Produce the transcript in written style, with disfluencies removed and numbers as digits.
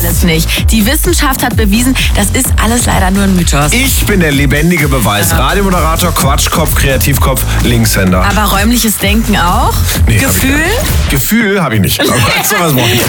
alles nicht. Die Wissenschaft hat bewiesen, das ist alles leider nur ein Mythos. Ich bin der lebendige Beweis. Radiomoderator, Quatschkopf, Kreativkopf, Linkshänder. Aber räumliches Denken auch? Nee, Gefühl? Gefühl habe ich nicht. Aber sowas brauche ich.